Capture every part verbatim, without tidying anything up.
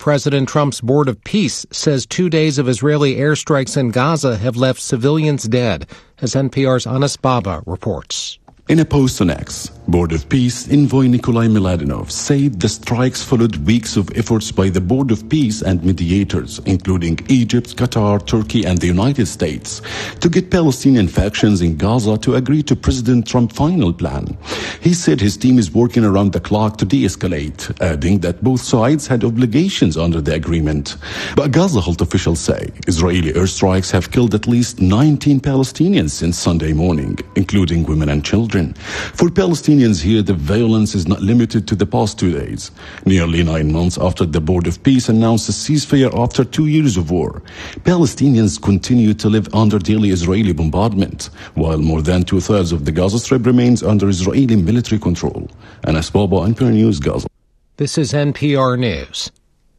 President Trump's Board of Peace says two days of Israeli airstrikes in Gaza have left civilians dead, as N P R's Anas Baba reports. In a post on X, Board of Peace envoy Nikolai Miladinov said the strikes followed weeks of efforts by the Board of Peace and mediators, including Egypt, Qatar, Turkey, and the United States, to get Palestinian factions in Gaza to agree to President Trump's final plan. He said his team is working around the clock to de-escalate, adding that both sides had obligations under the agreement. But Gaza health officials say Israeli airstrikes have killed at least nineteen Palestinians since Sunday morning, including women and children. For Palestinians here, the violence is not limited to the past two days. Nearly nine months after the Board of Peace announced a ceasefire after two years of war, Palestinians continue to live under daily Israeli bombardment, while more than two-thirds of the Gaza Strip remains under Israeli military control. Anas Baba, N P R News, Gaza. This is N P R News.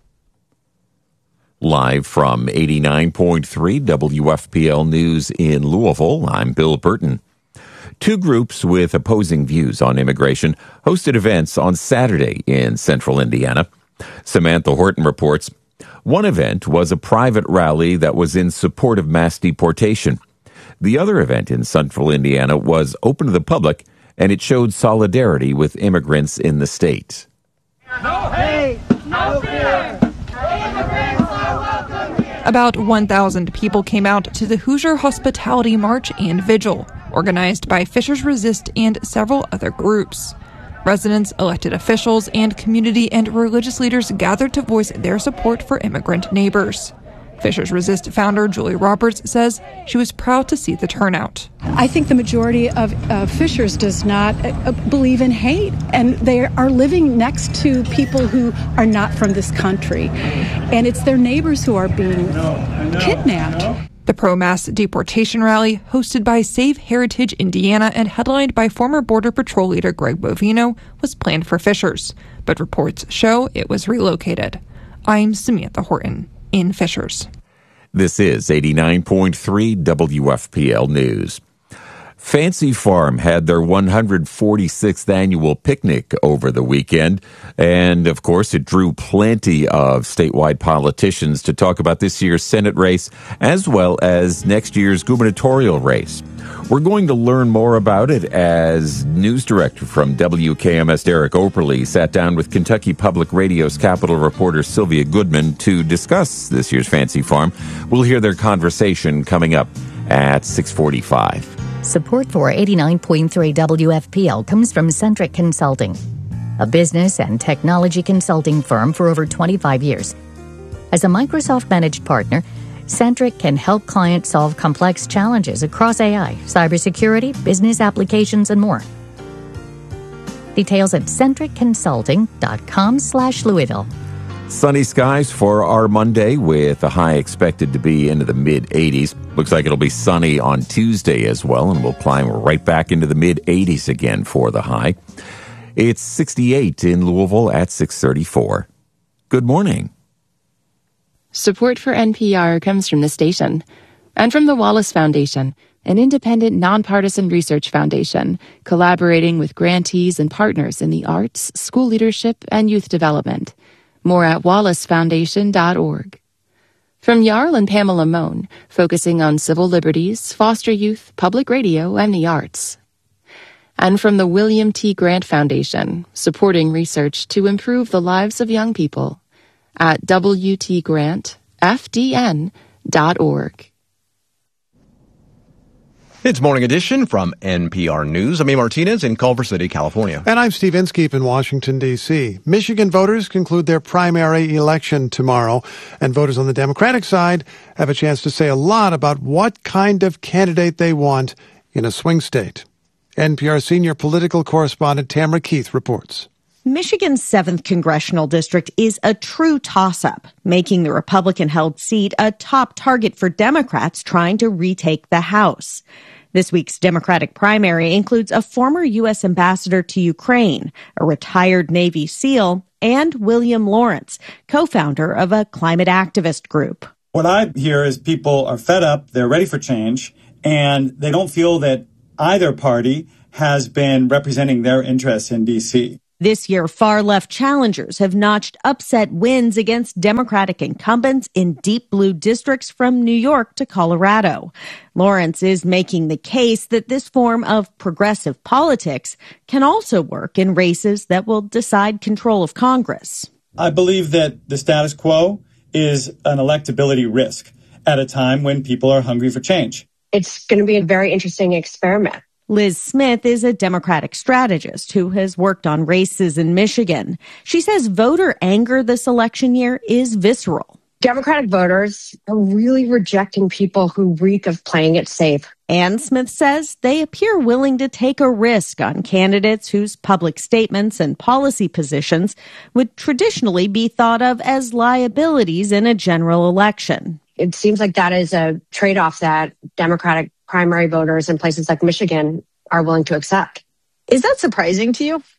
Live from eighty-nine point three W F P L News in Louisville, I'm Bill Burton. Two groups with opposing views on immigration hosted events on Saturday in central Indiana. Samantha Horton reports, one event was a private rally that was in support of mass deportation. The other event in central Indiana was open to the public, and it showed solidarity with immigrants in the state. No hate, no fear. Immigrants are welcome here. About one thousand people came out to the Hoosier Hospitality March and Vigil, organized by Fishers Resist and several other groups. Residents, elected officials, and community and religious leaders gathered to voice their support for immigrant neighbors. Fishers Resist founder Julie Roberts says she was proud to see the turnout. I think the majority of uh, Fishers does not uh, believe in hate, and they are living next to people who are not from this country. And it's their neighbors who are being kidnapped. The pro-mass deportation rally, hosted by Save Heritage Indiana and headlined by former Border Patrol leader Greg Bovino, was planned for Fishers, but reports show it was relocated. I'm Samantha Horton in Fishers. This is eighty-nine point three W F P L News. Fancy Farm had their one hundred forty-sixth annual picnic over the weekend, and of course it drew plenty of statewide politicians to talk about this year's Senate race as well as next year's gubernatorial race. We're going to learn more about it as news director from W K M S Derek Operly sat down with Kentucky Public Radio's Capitol reporter Sylvia Goodman to discuss this year's Fancy Farm. We'll hear their conversation coming up at six forty-five. Support for eighty-nine point three W F P L comes from Centric Consulting, a business and technology consulting firm for over twenty-five years. As a Microsoft-managed partner, Centric can help clients solve complex challenges across A I, cybersecurity, business applications, and more. Details at centric consulting dot com slash Louisville. Sunny skies for our Monday with a high expected to be into the mid-eighties. Looks like it'll be sunny on Tuesday as well, and we'll climb right back into the mid-eighties again for the high. It's sixty-eight in Louisville at six thirty-four. Good morning. Support for N P R comes from the station and from the Wallace Foundation, an independent, nonpartisan research foundation collaborating with grantees and partners in the arts, school leadership, and youth development. More at wallace foundation dot org. From Jarl and Pamela Mohn, focusing on civil liberties, foster youth, public radio, and the arts. And from the William T. Grant Foundation, supporting research to improve the lives of young people at w t grant f d n dot org. It's Morning Edition from N P R News. I'm A. Martinez in Culver City, California. And I'm Steve Inskeep in Washington, D C Michigan voters conclude their primary election tomorrow, and voters on the Democratic side have a chance to say a lot about what kind of candidate they want in a swing state. N P R senior political correspondent Tamara Keith reports. Michigan's seventh congressional district is a true toss-up, making the Republican-held seat a top target for Democrats trying to retake the House. This week's Democratic primary includes a former U S ambassador to Ukraine, a retired Navy SEAL, and William Lawrence, co-founder of a climate activist group. What I hear is people are fed up, they're ready for change, and they don't feel that either party has been representing their interests in D C This year, far-left challengers have notched upset wins against Democratic incumbents in deep blue districts from New York to Colorado. Lawrence is making the case that this form of progressive politics can also work in races that will decide control of Congress. I believe that the status quo is an electability risk at a time when people are hungry for change. It's going to be a very interesting experiment. Liz Smith is a Democratic strategist who has worked on races in Michigan. She says voter anger this election year is visceral. Democratic voters are really rejecting people who reek of playing it safe. And Smith says they appear willing to take a risk on candidates whose public statements and policy positions would traditionally be thought of as liabilities in a general election. It seems like that is a trade-off that Democratic primary voters in places like Michigan are willing to accept. Is that surprising to you?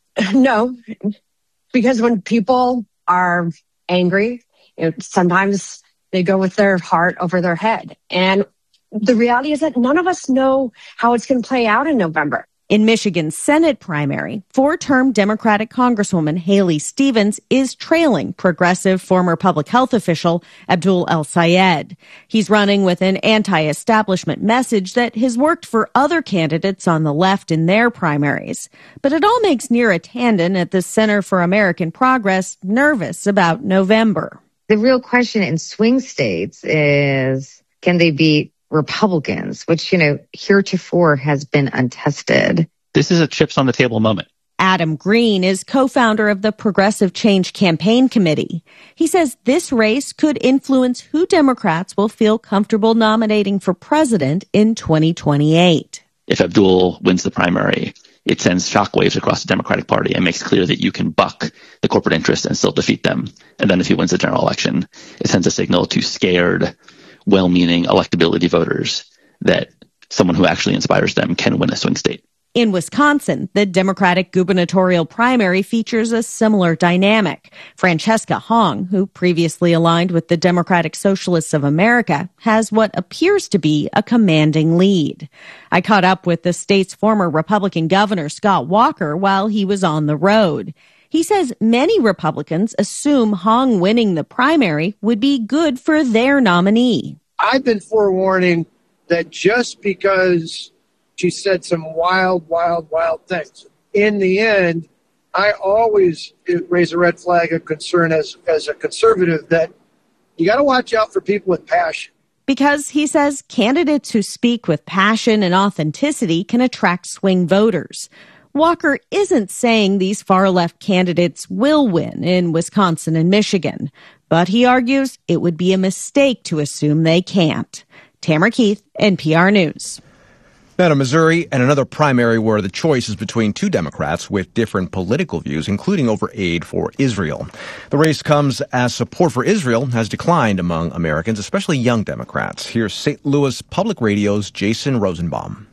No, because when people are angry, you know, sometimes they go with their heart over their head. And the reality is that none of us know how it's going to play out in November. In Michigan's Senate primary, four-term Democratic Congresswoman Haley Stevens is trailing progressive former public health official Abdul El-Sayed. He's running with an anti-establishment message that has worked for other candidates on the left in their primaries. But it all makes Neera Tanden at the Center for American Progress nervous about November. The real question in swing states is, can they beat Republicans, which, you know, heretofore has been untested. This is a chips on the table moment. Adam Green is co-founder of the Progressive Change Campaign Committee. He says this race could influence who Democrats will feel comfortable nominating for president in twenty twenty-eight. If Abdul wins the primary, it sends shockwaves across the Democratic Party and makes clear that you can buck the corporate interests and still defeat them. And then if he wins the general election, it sends a signal to scared, well-meaning electability voters that someone who actually inspires them can win a swing state. In Wisconsin, the Democratic gubernatorial primary features a similar dynamic. Francesca Hong, who previously aligned with the Democratic Socialists of America, has what appears to be a commanding lead. I caught up with the state's former Republican governor, Scott Walker, while he was on the road. He says many Republicans assume Hong winning the primary would be good for their nominee. I've been forewarning that just because she said some wild, wild, wild things, in the end, I always raise a red flag of concern as, as a conservative that you got to watch out for people with passion. Because, he says, candidates who speak with passion and authenticity can attract swing voters. Walker isn't saying these far-left candidates will win in Wisconsin and Michigan, but he argues it would be a mistake to assume they can't. Tamara Keith, N P R News. Now to Missouri and another primary where the choice is between two Democrats with different political views, including over aid for Israel. The race comes as support for Israel has declined among Americans, especially young Democrats. Here's Saint Louis Public Radio's Jason Rosenbaum.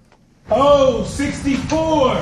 Oh, sixty-four!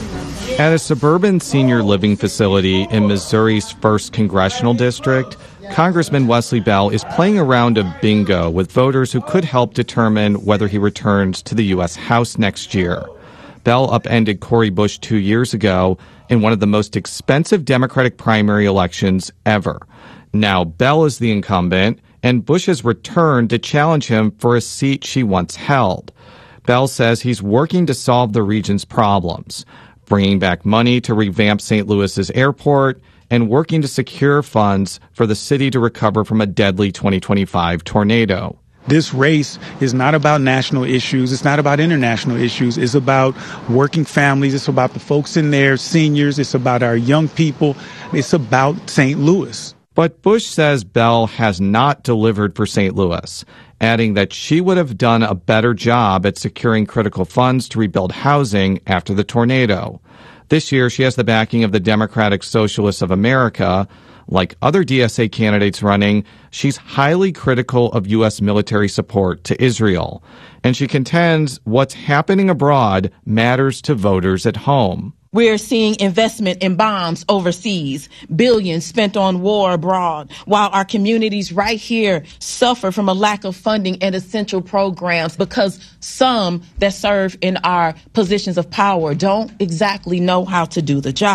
At a suburban senior living facility in Missouri's first congressional district, Congressman Wesley Bell is playing a round of bingo with voters who could help determine whether he returns to the U S House next year. Bell upended Cori Bush two years ago in one of the most expensive Democratic primary elections ever. Now Bell is the incumbent, and Bush has returned to challenge him for a seat she once held. Bell says he's working to solve the region's problems, bringing back money to revamp Saint Louis's airport and working to secure funds for the city to recover from a deadly twenty twenty-five tornado. This race is not about national issues. It's not about international issues. It's about working families. It's about the folks in there, seniors. It's about our young people. It's about Saint Louis. But Bush says Bell has not delivered for Saint Louis, adding that she would have done a better job at securing critical funds to rebuild housing after the tornado. This year, she has the backing of the Democratic Socialists of America. Like other D S A candidates running, she's highly critical of U S military support to Israel. And she contends what's happening abroad matters to voters at home. We're seeing investment in bombs overseas, billions spent on war abroad, while our communities right here suffer from a lack of funding and essential programs because some that serve in our positions of power don't exactly know how to do the job.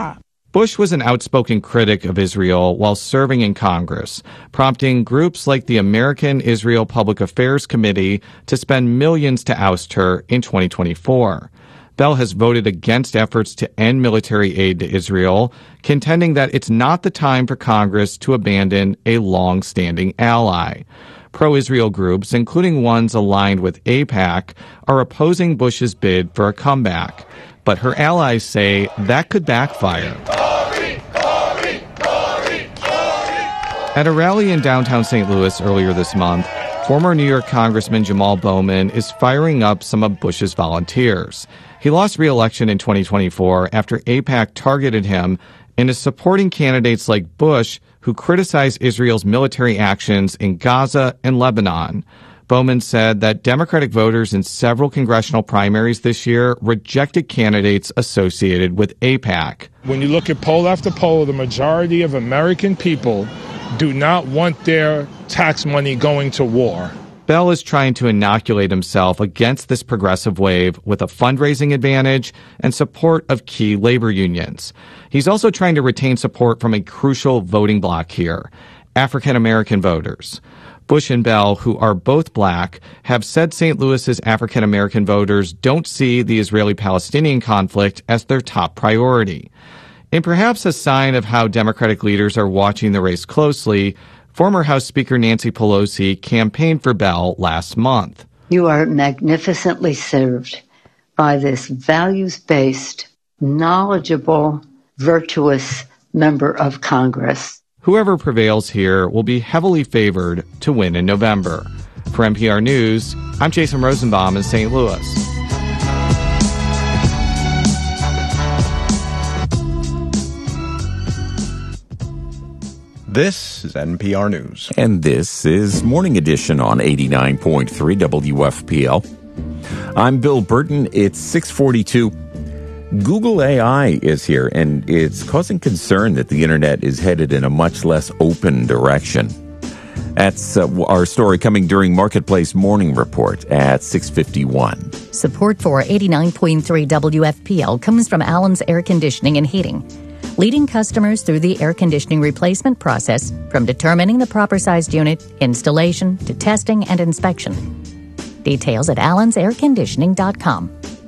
Bush was an outspoken critic of Israel while serving in Congress, prompting groups like the American Israel Public Affairs Committee to spend millions to oust her in twenty twenty-four. Bell has voted against efforts to end military aid to Israel, contending that it's not the time for Congress to abandon a long-standing ally. Pro-Israel groups, including ones aligned with AIPAC, are opposing Bush's bid for a comeback. But her allies say that could backfire. At a rally in downtown Saint Louis earlier this month, former New York Congressman Jamal Bowman is firing up some of Bush's volunteers. He lost re-election in twenty twenty-four after AIPAC targeted him and is supporting candidates like Bush who criticize Israel's military actions in Gaza and Lebanon. Bowman said that Democratic voters in several congressional primaries this year rejected candidates associated with AIPAC. When you look at poll after poll, the majority of American people do not want their tax money going to war. Bell is trying to inoculate himself against this progressive wave with a fundraising advantage and support of key labor unions. He's also trying to retain support from a crucial voting bloc here, African American voters. Bush and Bell, who are both black, have said Saint Louis's African American voters don't see the Israeli-Palestinian conflict as their top priority. And perhaps a sign of how Democratic leaders are watching the race closely, former House Speaker Nancy Pelosi campaigned for Bell last month. You are magnificently served by this values-based, knowledgeable, virtuous member of Congress. Whoever prevails here will be heavily favored to win in November. For N P R News, I'm Jason Rosenbaum in Saint Louis. This is N P R News. And this is Morning Edition on eighty-nine point three W F P L. I'm Bill Burton. It's six forty-two. Google A I is here, and it's causing concern that the internet is headed in a much less open direction. That's uh, our story coming during Marketplace Morning Report at six fifty-one. Support for eighty-nine point three W F P L comes from Allen's Air Conditioning and Heating, leading customers through the air conditioning replacement process, from determining the proper sized unit, installation, to testing and inspection. Details at allens air conditioning dot com.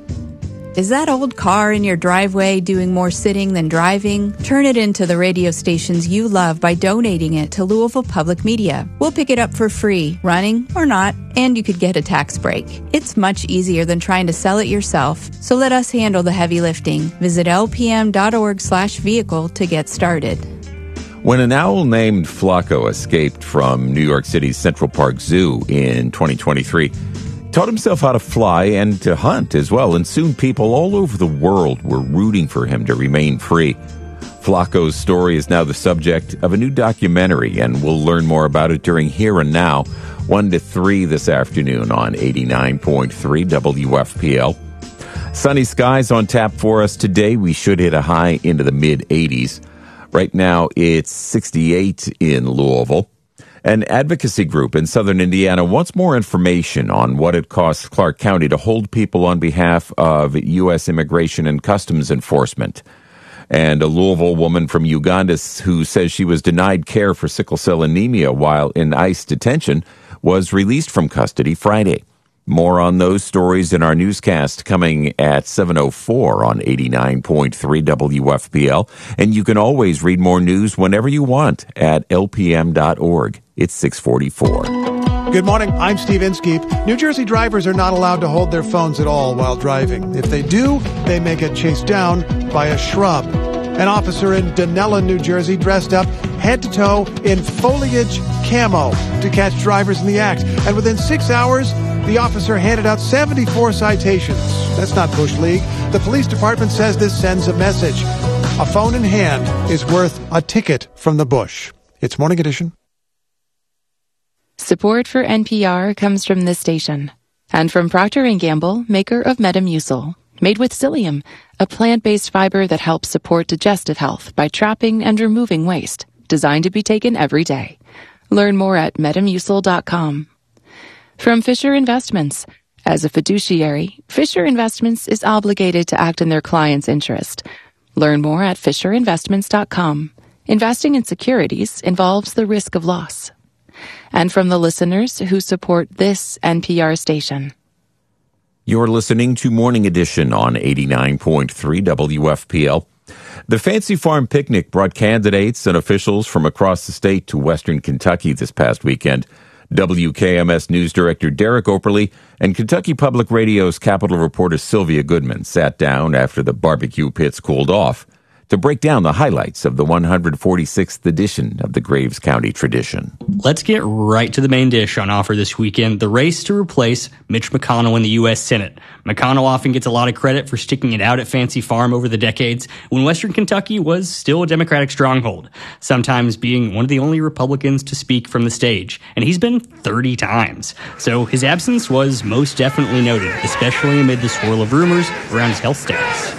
Is that old car in your driveway doing more sitting than driving? Turn it into the radio stations you love by donating it to Louisville Public Media. We'll pick it up for free, running or not, and you could get a tax break. It's much easier than trying to sell it yourself, so let us handle the heavy lifting. Visit L P M dot org slash vehicle to get started. When an owl named Flacco escaped from New York City's Central Park Zoo in twenty twenty-three, taught himself how to fly and to hunt as well, and soon people all over the world were rooting for him to remain free. Flacco's story is now the subject of a new documentary, and we'll learn more about it during Here and Now, one to three this afternoon on eighty-nine point three W F P L. Sunny skies on tap for us today. We should hit a high into the mid-eighties. Right now, it's sixty-eight in Louisville. An advocacy group in southern Indiana wants more information on what it costs Clark County to hold people on behalf of U S Immigration and Customs Enforcement. And a Louisville woman from Uganda who says she was denied care for sickle cell anemia while in ICE detention was released from custody Friday. More on those stories in our newscast coming at seven oh four on eighty-nine point three W F P L. And you can always read more news whenever you want at L P M dot org. It's six forty-four. Good morning. I'm Steve Inskeep. New Jersey drivers are not allowed to hold their phones at all while driving. If they do, they may get chased down by a shrub. An officer in Dunella, New Jersey, dressed up head to toe in foliage camo to catch drivers in the act. And within six hours, the officer handed out seventy-four citations. That's not Bush League. The police department says this sends a message. A phone in hand is worth a ticket from the bush. It's Morning Edition. Support for N P R comes from this station and from Procter and Gamble, maker of Metamucil, made with psyllium, a plant-based fiber that helps support digestive health by trapping and removing waste, designed to be taken every day. Learn more at metamucil dot com. From Fisher Investments. As a fiduciary, Fisher Investments is obligated to act in their client's interest. Learn more at fisher investments dot com. Investing in securities involves the risk of loss. And from the listeners who support this N P R station. You're listening to Morning Edition on eighty-nine point three W F P L. The Fancy Farm Picnic brought candidates and officials from across the state to Western Kentucky this past weekend. W K M S News Director Derek Operly and Kentucky Public Radio's Capitol reporter Sylvia Goodman sat down after the barbecue pits cooled off to break down the highlights of the one hundred forty-sixth edition of the Graves County tradition. Let's get right to the main dish on offer this weekend, the race to replace Mitch McConnell in the U S Senate. McConnell often gets a lot of credit for sticking it out at Fancy Farm over the decades when Western Kentucky was still a Democratic stronghold, sometimes being one of the only Republicans to speak from the stage. And he's been thirty times. So his absence was most definitely noted, especially amid the swirl of rumors around his health status.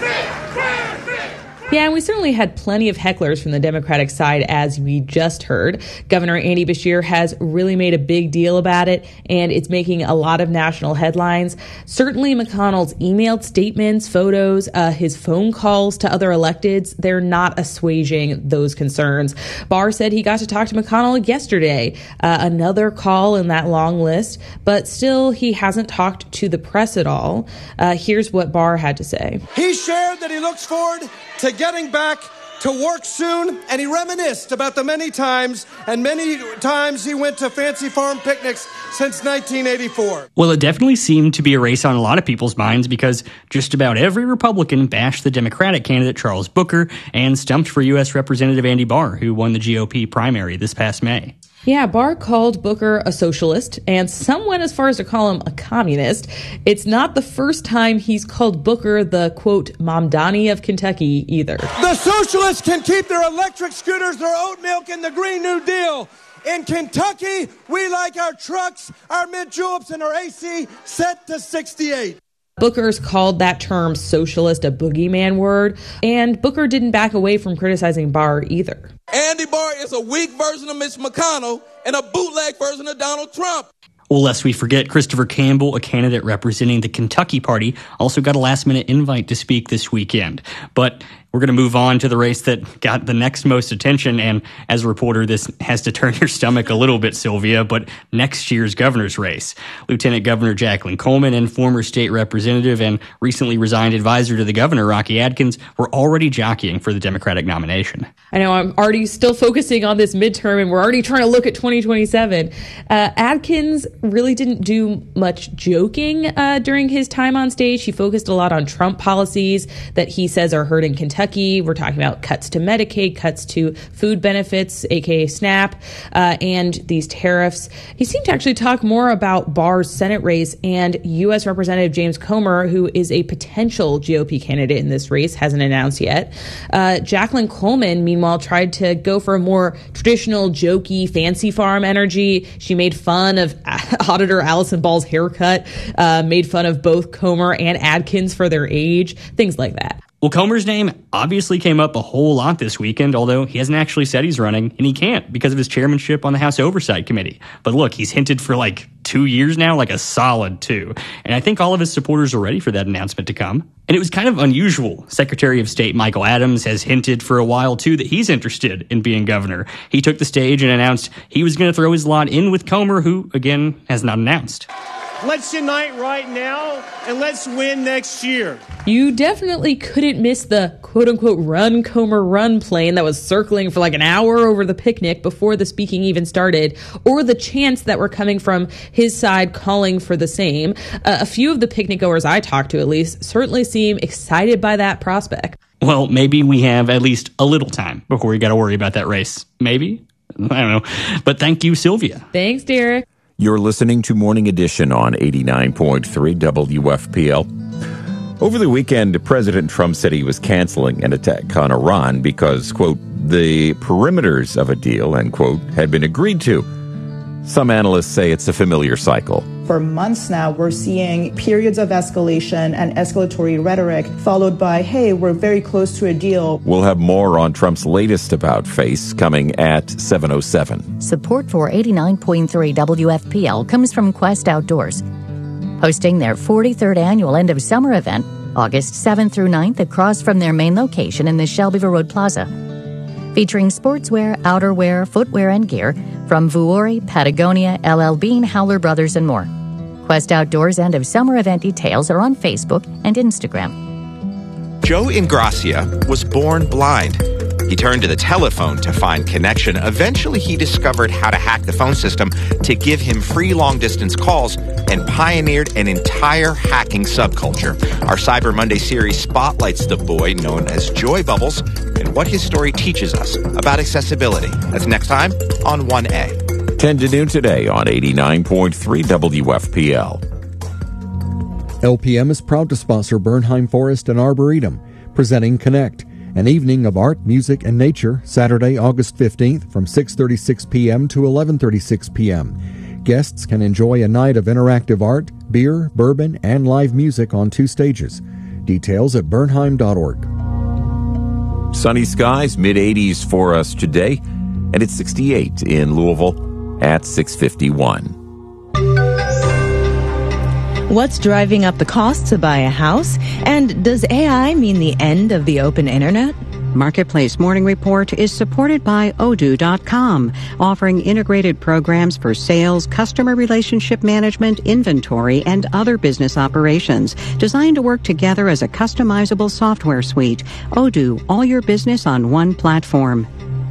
Yeah, and we certainly had plenty of hecklers from the Democratic side, as we just heard. Governor Andy Beshear has really made a big deal about it, and it's making a lot of national headlines. Certainly McConnell's emailed statements, photos, uh, his phone calls to other electeds, they're not assuaging those concerns. Barr said he got to talk to McConnell yesterday, uh, another call in that long list, but still he hasn't talked to the press at all. Uh, here's what Barr had to say. He shared that he looks forward to getting back to work soon, and he reminisced about the many times and many times he went to Fancy Farm picnics since nineteen eighty-four. Well, it definitely seemed to be a race on a lot of people's minds because just about every Republican bashed the Democratic candidate Charles Booker and stumped for U S Representative Andy Barr, who won the G O P primary this past May. Yeah, Barr called Booker a socialist, and some went as far as to call him a communist. It's not the first time he's called Booker the, quote, Mamdani of Kentucky either. The socialists can keep their electric scooters, their oat milk, and the Green New Deal. In Kentucky, we like our trucks, our mid-juleps, and our A C set to sixty-eight. Booker's called that term socialist a boogeyman word, and Booker didn't back away from criticizing Barr either. Andy Barr is a weak version of Mitch McConnell and a bootleg version of Donald Trump. Well, lest we forget, Christopher Campbell, a candidate representing the Kentucky Party, also got a last-minute invite to speak this weekend. But we're going to move on to the race that got the next most attention, and as a reporter, this has to turn your stomach a little bit, Sylvia, but next year's governor's race. Lieutenant Governor Jacqueline Coleman and former state representative and recently resigned advisor to the governor, Rocky Adkins, were already jockeying for the Democratic nomination. I know I'm already still focusing on this midterm, and we're already trying to look at twenty twenty-seven. Uh, Adkins really didn't do much joking uh, during his time on stage. He focused a lot on Trump policies that he says are hurting Kentucky. We're talking about cuts to Medicaid, cuts to food benefits, aka SNAP, uh, and these tariffs. He seemed to actually talk more about Barr's Senate race, and U S Representative James Comer, who is a potential G O P candidate in this race, hasn't announced yet. Uh, Jacqueline Coleman, meanwhile, tried to go for a more traditional, jokey, Fancy Farm energy. She made fun of Auditor Allison Ball's haircut, uh, made fun of both Comer and Adkins for their age, things like that. Well, Comer's name obviously came up a whole lot this weekend, although he hasn't actually said he's running, and he can't because of his chairmanship on the House Oversight Committee. But look, he's hinted for like two years now, like a solid two. And I think all of his supporters are ready for that announcement to come. And it was kind of unusual. Secretary of State Michael Adams has hinted for a while, too, that he's interested in being governor. He took the stage and announced he was going to throw his lot in with Comer, who, again, has not announced. Let's unite right now, and let's win next year. You definitely couldn't miss the quote-unquote run Comer run plane that was circling for like an hour over the picnic before the speaking even started, or the chants that were coming from his side calling for the same. Uh, a few of the picnic goers I talked to, at least, certainly seem excited by that prospect. Well, maybe we have at least a little time before we got to worry about that race. Maybe? I don't know. But thank you, Sylvia. Thanks, Derek. You're listening to Morning Edition on eighty-nine point three W F P L. Over the weekend, President Trump said he was canceling an attack on Iran because, quote, the perimeters of a deal, end quote, had been agreed to. Some analysts say it's a familiar cycle. For months now, we're seeing periods of escalation and escalatory rhetoric, followed by, hey, we're very close to a deal. We'll have more on Trump's latest about-face coming at seven oh seven. Support for eighty-nine point three W F P L comes from Quest Outdoors. Hosting their forty-third annual end-of-summer event, August seventh through ninth across from their main location in the Shelbyville Road Plaza. Featuring sportswear, outerwear, footwear, and gear from Vuori, Patagonia, L L Bean, Howler Brothers, and more. Quest Outdoors end of summer event details are on Facebook and Instagram. Joe Ingracia was born blind. He turned to the telephone to find connection. Eventually, he discovered how to hack the phone system to give him free long-distance calls and pioneered an entire hacking subculture. Our Cyber Monday series spotlights the boy known as Joy Bubbles and what his story teaches us about accessibility. That's next time on one A. ten to noon today on eighty-nine point three W F P L. L P M is proud to sponsor Bernheim Forest and Arboretum, presenting Connect, an evening of art, music, and nature, Saturday, August fifteenth from six thirty-six p.m. to eleven thirty-six p.m. Guests can enjoy a night of interactive art, beer, bourbon, and live music on two stages. Details at bernheim dot org. Sunny skies, mid eighties for us today, and it's sixty-eight in Louisville at six fifty-one. What's driving up the cost to buy a house? And does A I mean the end of the open internet? Marketplace Morning Report is supported by Odoo dot com, offering integrated programs for sales, customer relationship management, inventory, and other business operations, designed to work together as a customizable software suite. Odoo, all your business on one platform.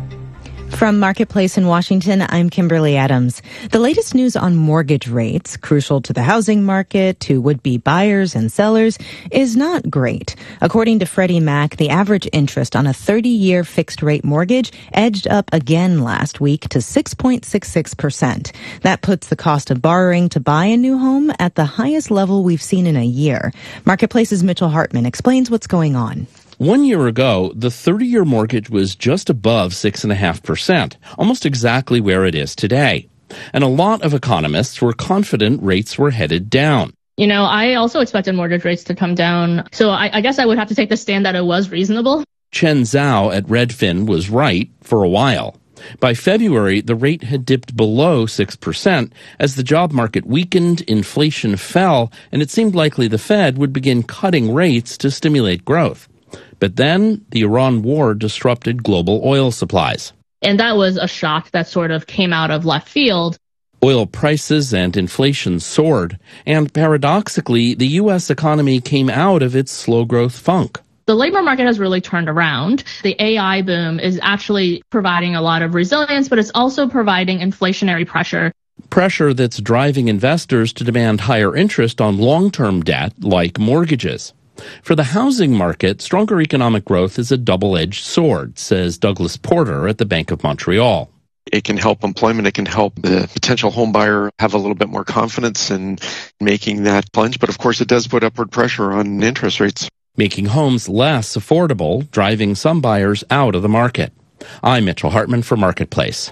From Marketplace in Washington, I'm Kimberly Adams. The latest news on mortgage rates, crucial to the housing market, to would-be buyers and sellers, is not great. According to Freddie Mac, the average interest on a thirty-year fixed-rate mortgage edged up again last week to six point six six percent. That puts the cost of borrowing to buy a new home at the highest level we've seen in a year. Marketplace's Mitchell Hartman explains what's going on. One year ago, the thirty-year mortgage was just above six point five percent, almost exactly where it is today. And a lot of economists were confident rates were headed down. You know, I also expected mortgage rates to come down, so I, I guess I would have to take the stand that it was reasonable. Chen Zhao at Redfin was right for a while. By February, the rate had dipped below six percent as the job market weakened, inflation fell, and it seemed likely the Fed would begin cutting rates to stimulate growth. But then the Iran war disrupted global oil supplies. And that was a shock that sort of came out of left field. Oil prices and inflation soared, and paradoxically, the U S economy came out of its slow growth funk. The labor market has really turned around. The A I boom is actually providing a lot of resilience, but it's also providing inflationary pressure. Pressure that's driving investors to demand higher interest on long-term debt like mortgages. For the housing market, stronger economic growth is a double-edged sword, says Douglas Porter at the Bank of Montreal. It can help employment. It can help the potential home buyer have a little bit more confidence in making that plunge. But of course, it does put upward pressure on interest rates, making homes less affordable, driving some buyers out of the market. I'm Mitchell Hartman for Marketplace.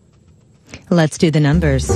Let's do the numbers.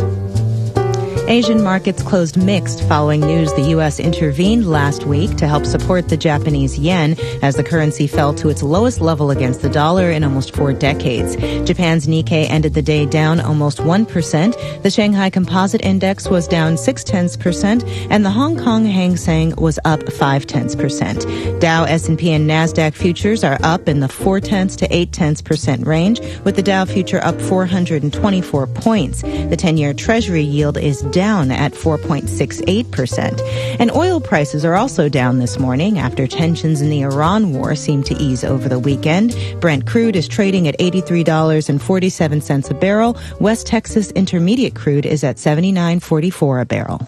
Asian markets closed mixed following news the U S intervened last week to help support the Japanese yen as the currency fell to its lowest level against the dollar in almost four decades. Japan's Nikkei ended the day down almost one percent. The Shanghai Composite Index was down six tenths percent, and the Hong Kong Hang Seng was up five tenths percent. Dow, S and P, and NASDAQ futures are up in the four tenths to eight tenths percent range, with the Dow future up four hundred twenty-four points. The ten-year Treasury yield is down down at four point six eight percent. And oil prices are also down this morning after tensions in the Iran war seem to ease over the weekend. Brent crude is trading at eighty-three dollars and forty-seven cents a barrel. West Texas Intermediate crude is at seventy-nine forty-four a barrel.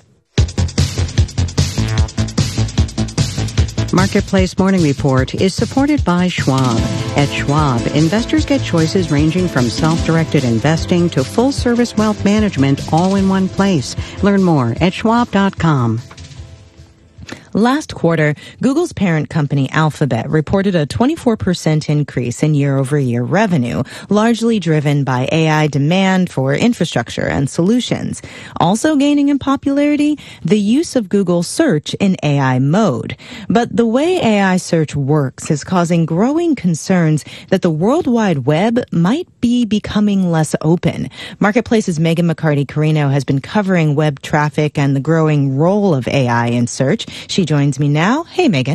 Marketplace Morning Report is supported by Schwab. At Schwab, investors get choices ranging from self-directed investing to full-service wealth management all in one place. Learn more at schwab dot com. Last quarter, Google's parent company Alphabet reported a twenty-four percent increase in year-over-year revenue, largely driven by A I demand for infrastructure and solutions. Also gaining in popularity, the use of Google Search in A I mode. But the way A I search works is causing growing concerns that the World Wide Web might be becoming less open. Marketplace's Megan McCarty-Carino has been covering web traffic and the growing role of A I in search. She joins me now. Hey, Megan.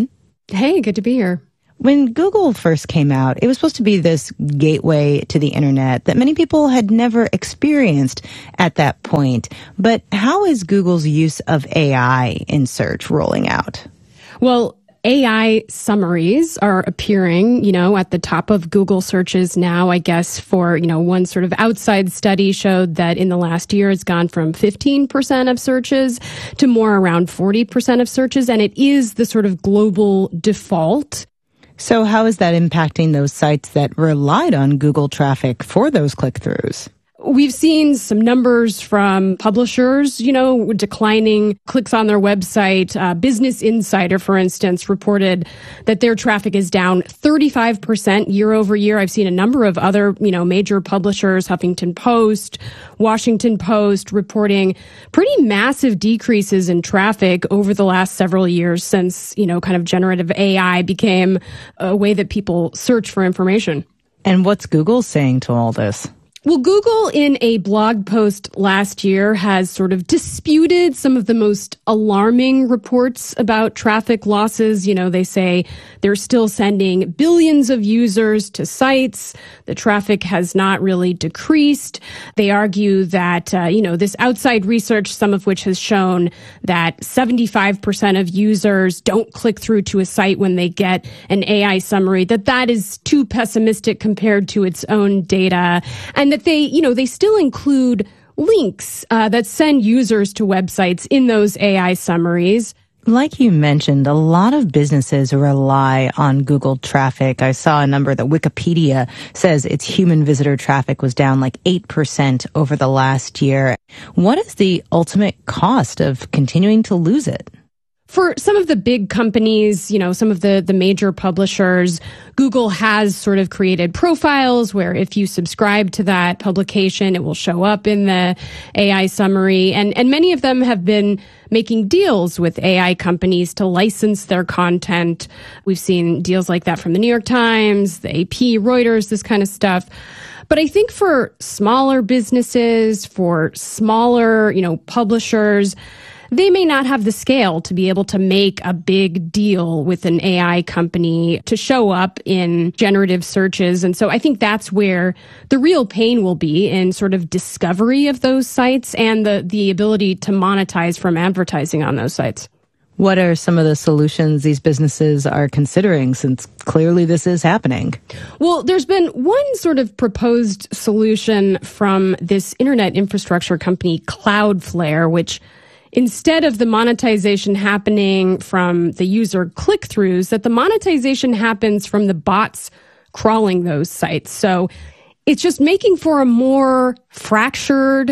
Hey, good to be here. When Google first came out, it was supposed to be this gateway to the internet that many people had never experienced at that point. But how is Google's use of A I in search rolling out? Well, A I summaries are appearing, you know, at the top of Google searches now, I guess, for, you know, one sort of outside study showed that in the last year it's gone from fifteen percent of searches to more around forty percent of searches. And it is the sort of global default. So how is that impacting those sites that relied on Google traffic for those click-throughs? We've seen some numbers from publishers, you know, declining clicks on their website. Uh, Business Insider, for instance, reported that their traffic is down thirty-five percent year over year. I've seen a number of other, you know, major publishers, Huffington Post, Washington Post, reporting pretty massive decreases in traffic over the last several years since, you know, kind of generative A I became a way that people search for information. And what's Google saying to all this? Well, Google, in a blog post last year, has sort of disputed some of the most alarming reports about traffic losses. You know, they say they're still sending billions of users to sites. The traffic has not really decreased. They argue that, uh, you know, this outside research, some of which has shown that seventy-five percent of users don't click through to a site when they get an A I summary, that that is too pessimistic compared to its own data. And that they, you know, they still include links uh, that send users to websites in those A I summaries. Like you mentioned, a lot of businesses rely on Google traffic. I saw a number that Wikipedia says its human visitor traffic was down like eight percent over the last year. What is the ultimate cost of continuing to lose it? For some of the big companies, you know, some of the, the major publishers, Google has sort of created profiles where if you subscribe to that publication, it will show up in the A I summary. And, and many of them have been making deals with A I companies to license their content. We've seen deals like that from the New York Times, the A P, Reuters, this kind of stuff. But I think for smaller businesses, for smaller, you know, publishers, they may not have the scale to be able to make a big deal with an A I company to show up in generative searches. And so I think that's where the real pain will be in sort of discovery of those sites and the, the ability to monetize from advertising on those sites. What are some of the solutions these businesses are considering, since clearly this is happening? Well, there's been one sort of proposed solution from this internet infrastructure company, Cloudflare, which instead of the monetization happening from the user click-throughs, that the monetization happens from the bots crawling those sites. So it's just making for a more fractured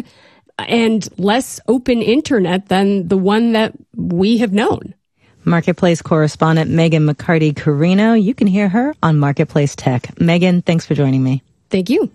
and less open internet than the one that we have known. Marketplace correspondent Megan McCarty-Carino. You can hear her on Marketplace Tech. Megan, thanks for joining me. Thank you.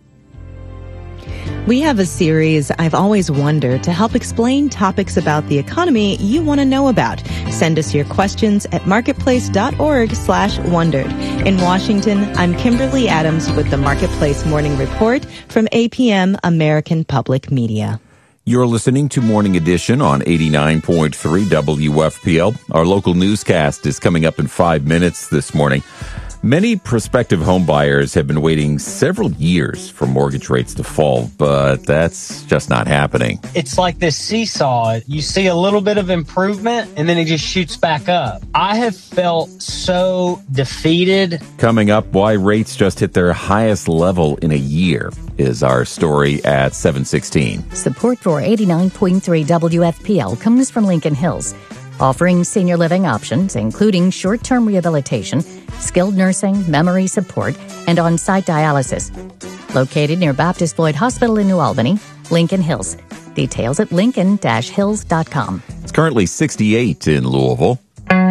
We have a series, I've Always Wondered, to help explain topics about the economy you want to know about. Send us your questions at marketplace.org slash wondered. In Washington, I'm Kimberly Adams with the Marketplace Morning Report from A P M American Public Media. You're listening to Morning Edition on eighty-nine point three W F P L. Our local newscast is coming up in five minutes this morning. Many prospective home buyers have been waiting several years for mortgage rates to fall, but that's just not happening. It's like this seesaw. You see a little bit of improvement, and then it just shoots back up. I have felt so defeated. Coming up, why rates just hit their highest level in a year is our story at seven sixteen. Support for eighty-nine point three W F P L comes from Lincoln Hills, offering senior living options, including short-term rehabilitation, skilled nursing, memory support, and on-site dialysis. Located near Baptist Floyd Hospital in New Albany, Lincoln Hills. Details at lincoln dash hills dot com. It's currently sixty-eight in Louisville.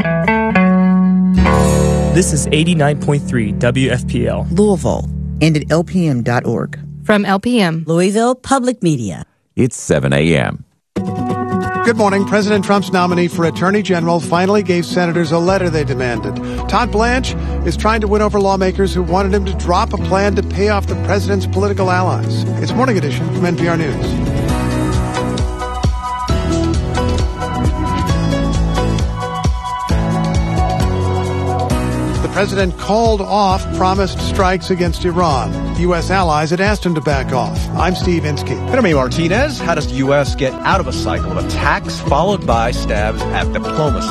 This is eighty-nine point three W F P L. Louisville, and at L P M dot org. From L P M, Louisville Public Media. It's seven a.m. Good morning. President Trump's nominee for Attorney General finally gave senators a letter they demanded. Todd Blanche is trying to win over lawmakers who wanted him to drop a plan to pay off the president's political allies. It's Morning Edition from N P R News. president called off promised strikes against Iran. U S allies had asked him to back off. I'm Steve Inskeep. And I'm Amy Martinez. How does the U S get out of a cycle of attacks followed by stabs at diplomacy?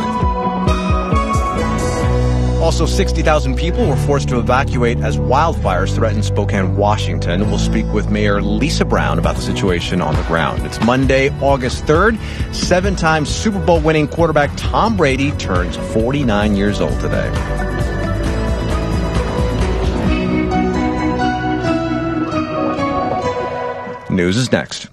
Also, sixty thousand people were forced to evacuate as wildfires threatened Spokane, Washington. We'll speak with Mayor Lisa Brown about the situation on the ground. It's Monday, August third. Seven-time Super Bowl winning quarterback Tom Brady turns forty-nine years old today. News is next.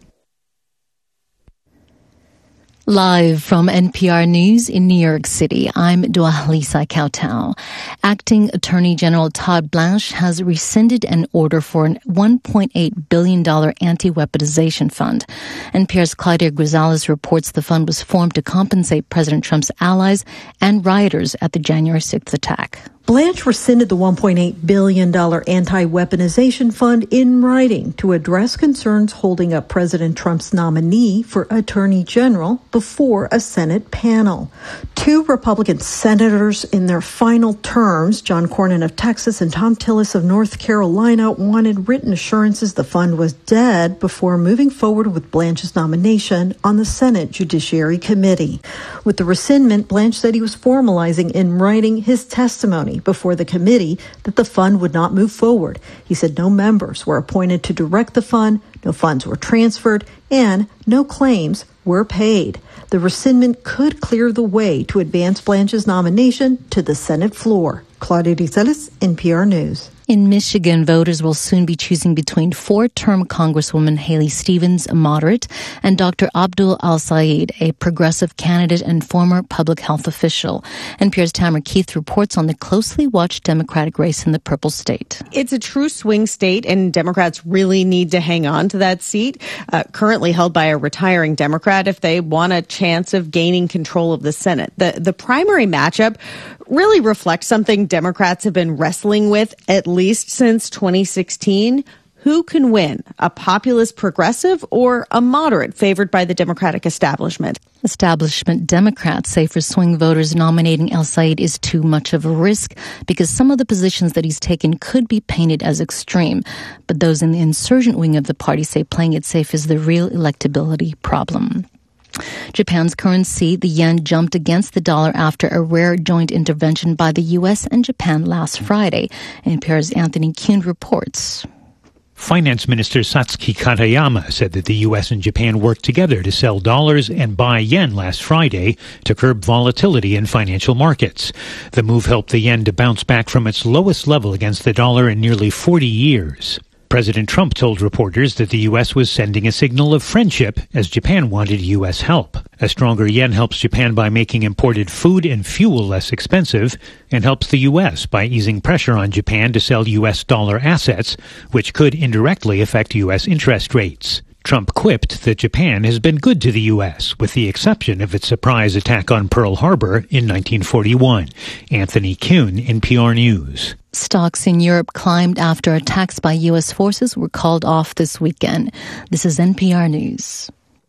Live from N P R News in New York City, I'm Dua-Lisa Kautau. Acting Attorney General Todd Blanche has rescinded an order for an one point eight billion dollars anti-weaponization fund. N P R's Claudia Grisales reports the fund was formed to compensate President Trump's allies and rioters at the January sixth attack. Blanche rescinded the one point eight billion dollars anti-weaponization fund in writing to address concerns holding up President Trump's nominee for Attorney General before a Senate panel. Two Republican senators in their final terms, John Cornyn of Texas and Thom Tillis of North Carolina, wanted written assurances the fund was dead before moving forward with Blanche's nomination on the Senate Judiciary Committee. With the rescindment, Blanche said he was formalizing in writing his testimony before the committee that the fund would not move forward. He said no members were appointed to direct the fund, no funds were transferred, and no claims were paid. The rescindment could clear the way to advance Blanche's nomination to the Senate floor. Claudia Grisales, N P R News. In Michigan, voters will soon be choosing between four-term Congresswoman Haley Stevens, a moderate, and Doctor Abdul Al-Sayed, a progressive candidate and former public health official. N P R's Tamara Keith reports on the closely watched Democratic race in the Purple State. It's a true swing state, and Democrats really need to hang on to that seat, uh, currently held by a retiring Democrat, if they want a chance of gaining control of the Senate. The, the primary matchup really reflects something Democrats have been wrestling with at least since twenty sixteen. Who can win, a populist progressive or a moderate favored by the Democratic establishment? Establishment Democrats say for swing voters, nominating El-Sayed is too much of a risk because some of the positions that he's taken could be painted as extreme. But those in the insurgent wing of the party say playing it safe is the real electability problem. Japan's currency, the yen, jumped against the dollar after a rare joint intervention by the U S and Japan last Friday. N P R's Anthony Kuhn reports. Finance Minister Satsuki Katayama said that the U S and Japan worked together to sell dollars and buy yen last Friday to curb volatility in financial markets. The move helped the yen to bounce back from its lowest level against the dollar in nearly forty years. President Trump told reporters that the U S was sending a signal of friendship as Japan wanted U S help. A stronger yen helps Japan by making imported food and fuel less expensive and helps the U S by easing pressure on Japan to sell U S dollar assets, which could indirectly affect U S interest rates. Trump quipped that Japan has been good to the U S, with the exception of its surprise attack on Pearl Harbor in nineteen forty-one. Anthony Kuhn, N P R News. Stocks in Europe climbed after attacks by U S forces were called off this weekend. This is N P R News.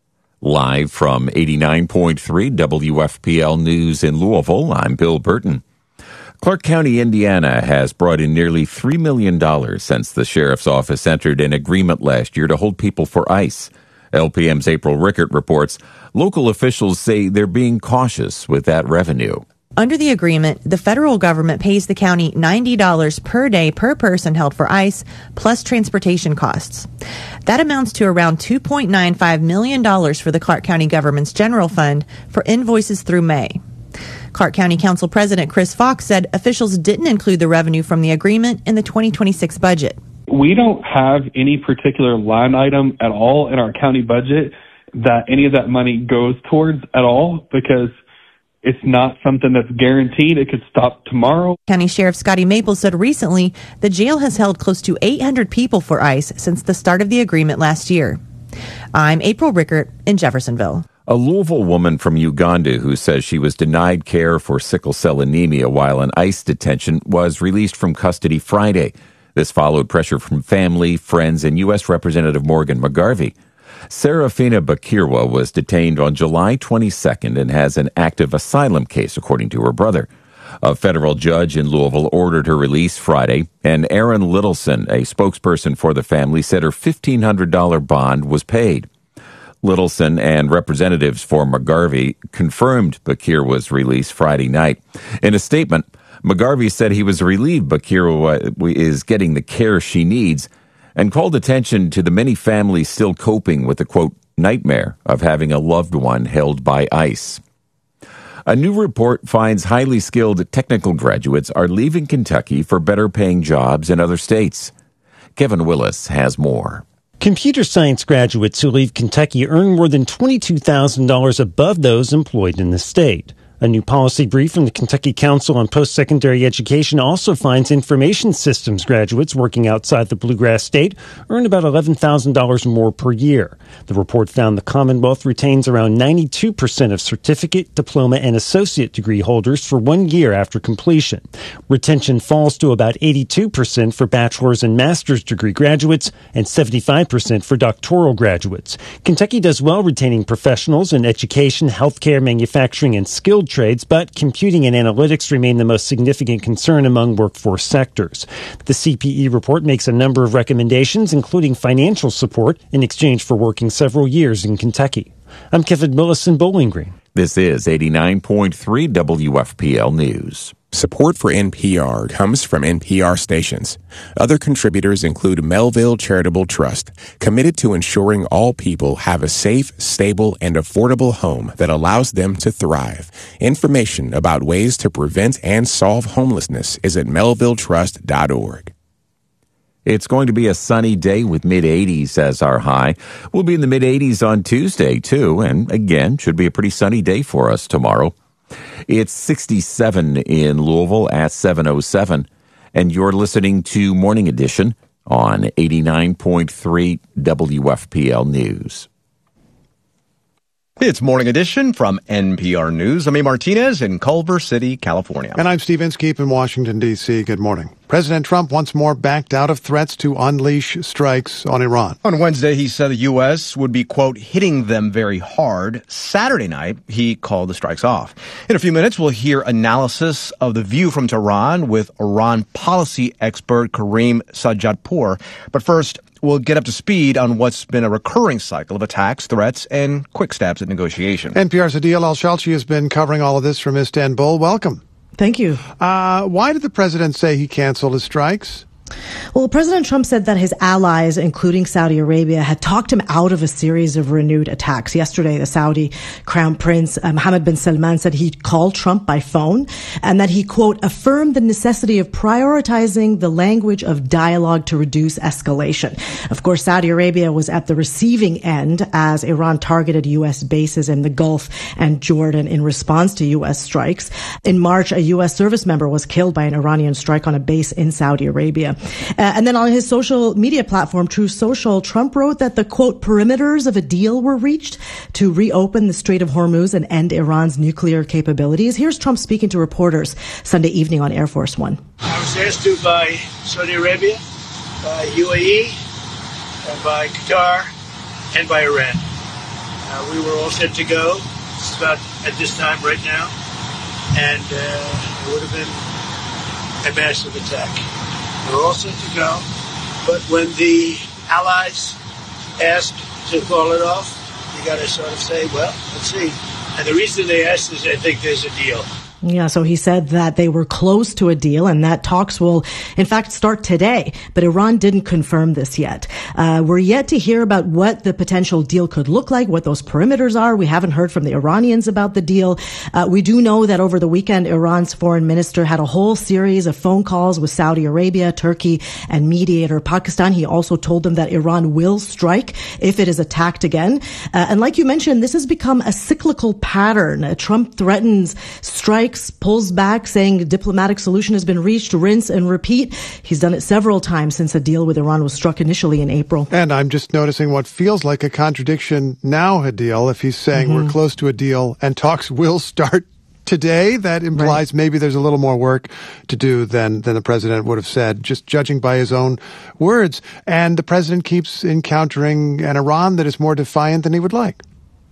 Live from eighty-nine point three W F P L News in Louisville, I'm Bill Burton. Clark County, Indiana has brought in nearly three million dollars since the sheriff's office entered an agreement last year to hold people for ICE. L P M's April Rickert reports local officials say they're being cautious with that revenue. Under the agreement, the federal government pays the county ninety dollars per day per person held for ICE, plus transportation costs. That amounts to around two point nine five million dollars for the Clark County government's general fund for invoices through May. Clark County Council President Chris Fox said officials didn't include the revenue from the agreement in the twenty twenty-six budget. We don't have any particular line item at all in our county budget that any of that money goes towards at all because it's not something that's guaranteed. It could stop tomorrow. County Sheriff Scotty Maples said recently the jail has held close to eight hundred people for ICE since the start of the agreement last year. I'm April Rickert in Jeffersonville. A Louisville woman from Uganda who says she was denied care for sickle cell anemia while in ICE detention was released from custody Friday. This followed pressure from family, friends, and U S Representative Morgan McGarvey. Serafina Bakirwa was detained on July twenty-second and has an active asylum case, according to her brother. A federal judge in Louisville ordered her release Friday, and Erin Littleson, a spokesperson for the family, said her fifteen hundred dollars bond was paid. Littleson and representatives for McGarvey confirmed Bakir was released Friday night. In a statement, McGarvey said he was relieved Bakir is getting the care she needs and called attention to the many families still coping with the, quote, nightmare of having a loved one held by ICE. A new report finds highly skilled technical graduates are leaving Kentucky for better paying jobs in other states. Kevin Willis has more. Computer science graduates who leave Kentucky earn more than twenty-two thousand dollars above those employed in the state. A new policy brief from the Kentucky Council on Post-Secondary Education also finds information systems graduates working outside the Bluegrass State earn about eleven thousand dollars more per year. The report found the Commonwealth retains around ninety-two percent of certificate, diploma, and associate degree holders for one year after completion. Retention falls to about eighty-two percent for bachelor's and master's degree graduates and seventy-five percent for doctoral graduates. Kentucky does well retaining professionals in education, healthcare, manufacturing, and skilled trades, but computing and analytics remain the most significant concern among workforce sectors. The C P E report makes a number of recommendations, including financial support in exchange for working several years in Kentucky. I'm Kevin Willis in Bowling Green. This is eighty-nine point three W F P L News. Support for N P R comes from N P R stations. Other contributors include Melville Charitable Trust, committed to ensuring all people have a safe, stable, and affordable home that allows them to thrive. Information about ways to prevent and solve homelessness is at melville trust dot org. It's going to be a sunny day with mid eighties as our high. We'll be in the mid eighties on Tuesday, too, and again, should be a pretty sunny day for us tomorrow. It's sixty-seven in Louisville at seven oh seven, and you're listening to Morning Edition on eighty-nine point three W F P L News. It's Morning Edition from N P R News. I'm A. Martinez in Culver City, California. And I'm Steve Inskeep in Washington, D C Good morning. President Trump once more backed out of threats to unleash strikes on Iran. On Wednesday, he said the U S would be, quote, hitting them very hard. Saturday night, he called the strikes off. In a few minutes, we'll hear analysis of the view from Tehran with Iran policy expert Kareem Sajjadpour. But first, we'll get up to speed on what's been a recurring cycle of attacks, threats, and quick stabs at negotiation. N P R's Adil Al-Shalchi has been covering all of this from Istanbul. Welcome. Thank you. Uh, why did the president say he canceled his strikes? Well, President Trump said that his allies, including Saudi Arabia, had talked him out of a series of renewed attacks. Yesterday, the Saudi Crown Prince uh, Mohammed bin Salman said he called Trump by phone and that he, quote, affirmed the necessity of prioritizing the language of dialogue to reduce escalation. Of course, Saudi Arabia was at the receiving end as Iran targeted U S bases in the Gulf and Jordan in response to U S strikes. In March, a U S service member was killed by an Iranian strike on a base in Saudi Arabia. Uh, and then on his social media platform, Truth Social, Trump wrote that the, quote, perimeters of a deal were reached to reopen the Strait of Hormuz and end Iran's nuclear capabilities. Here's Trump speaking to reporters Sunday evening on Air Force One. I was asked to by Saudi Arabia, by U A E, and by Qatar, and by Iran. Uh, we were all set to go. This is about at this time right now. And uh, it would have been a massive attack. We're all set to go, but when the allies asked to call it off, you got to sort of say, well, let's see. And the reason they asked is I think there's a deal. Yeah, so he said that they were close to a deal and that talks will, in fact, start today. But Iran didn't confirm this yet. Uh, we're yet to hear about what the potential deal could look like, what those perimeters are. We haven't heard from the Iranians about the deal. Uh, we do know that over the weekend, Iran's foreign minister had a whole series of phone calls with Saudi Arabia, Turkey, and mediator Pakistan. He also told them that Iran will strike if it is attacked again. Uh, and like you mentioned, this has become a cyclical pattern. Uh, Trump threatens strikes, pulls back, saying a diplomatic solution has been reached, rinse and repeat. He's done it several times since a deal with Iran was struck initially in April. And I'm just noticing what feels like a contradiction now, Adil, if he's saying mm-hmm. we're close to a deal and talks will start today. That implies right. maybe there's a little more work to do than, than the president would have said, just judging by his own words. And the president keeps encountering an Iran that is more defiant than he would like.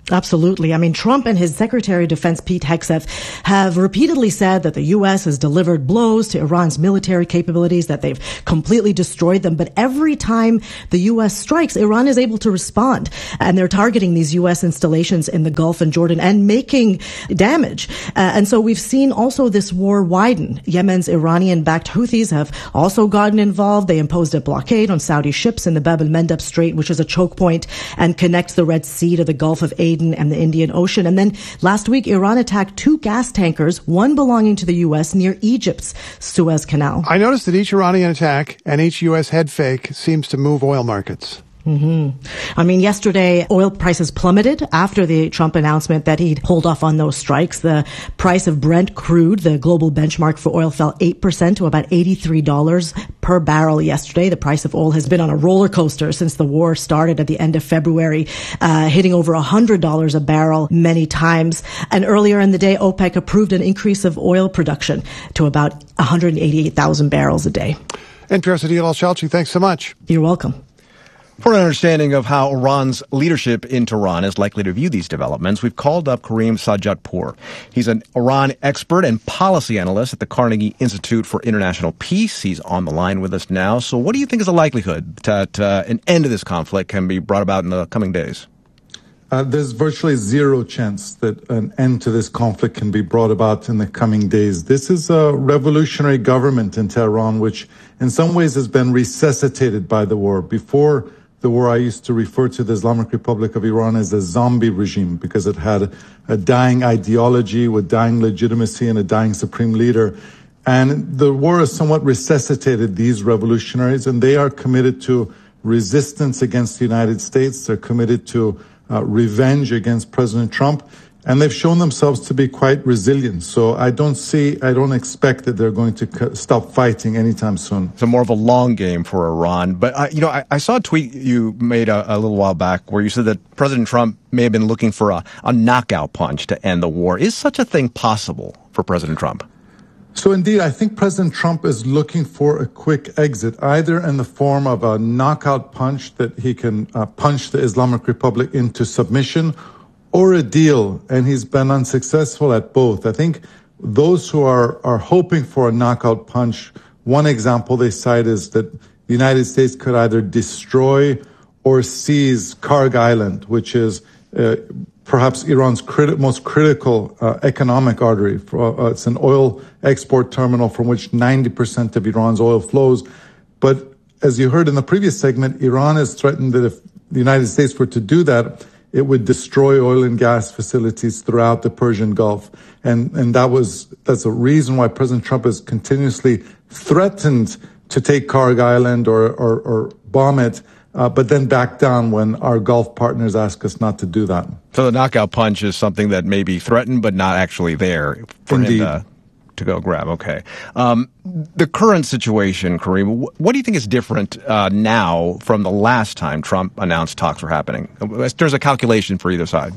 Absolutely. I mean, Trump and his Secretary of Defense, Pete Hegseth, have repeatedly said that the U S has delivered blows to Iran's military capabilities, that they've completely destroyed them. But every time the U S strikes, Iran is able to respond. And they're targeting these U S installations in the Gulf and Jordan and making damage. Uh, and so we've seen also this war widen. Yemen's Iranian-backed Houthis have also gotten involved. They imposed a blockade on Saudi ships in the Bab el-Mandeb Strait, which is a choke point and connects the Red Sea to the Gulf of Aden and the Indian Ocean. And then last week, Iran attacked two gas tankers, one belonging to the U S near Egypt's Suez Canal. I noticed that each Iranian attack and each U S head fake seems to move oil markets. Mm-hmm. I mean, yesterday, oil prices plummeted after the Trump announcement that he'd hold off on those strikes. The price of Brent crude, the global benchmark for oil, fell eight percent to about eighty-three dollars per barrel yesterday. The price of oil has been on a roller coaster since the war started at the end of February, uh, hitting over one hundred dollars a barrel many times. And earlier in the day, OPEC approved an increase of oil production to about one hundred eighty-eight thousand barrels a day. N P R's Adil Al-Shalchi, thanks so much. You're welcome. For an understanding of how Iran's leadership in Tehran is likely to view these developments, we've called up Karim Sadjadpour. He's an Iran expert and policy analyst at the Carnegie Institute for International Peace. He's on the line with us now. So what do you think is the likelihood that uh, an end to this conflict can be brought about in the coming days? Uh, there's virtually zero chance that an end to this conflict can be brought about in the coming days. This is a revolutionary government in Tehran, which in some ways has been resuscitated by the war. Before the war, I used to refer to the Islamic Republic of Iran as a zombie regime because it had a dying ideology with dying legitimacy and a dying supreme leader. And the war has somewhat resuscitated these revolutionaries, and they are committed to resistance against the United States. They're committed to uh, revenge against President Trump. And they've shown themselves to be quite resilient. So I don't see, I don't expect that they're going to stop fighting anytime soon. So more of a long game for Iran. But, uh, you know, I, I saw a tweet you made a, a little while back where you said that President Trump may have been looking for a, a knockout punch to end the war. Is such a thing possible for President Trump? So indeed, I think President Trump is looking for a quick exit, either in the form of a knockout punch that he can uh, punch the Islamic Republic into submission, or a deal, and he's been unsuccessful at both. I think those who are, are hoping for a knockout punch, one example they cite is that the United States could either destroy or seize Karg Island, which is uh, perhaps Iran's criti- most critical uh, economic artery. For, uh, it's an oil export terminal from which ninety percent of Iran's oil flows. But as you heard in the previous segment, Iran has threatened that if the United States were to do that, it would destroy oil and gas facilities throughout the Persian Gulf. And, and that was, that's a reason why President Trump has continuously threatened to take Karg Island or, or, or bomb it, uh, but then back down when our Gulf partners ask us not to do that. So the knockout punch is something that may be threatened, but not actually there for Indeed. him to, to go grab. Okay. Um, the current situation, Karim, what do you think is different uh, now from the last time Trump announced talks were happening? There's a calculation for either side.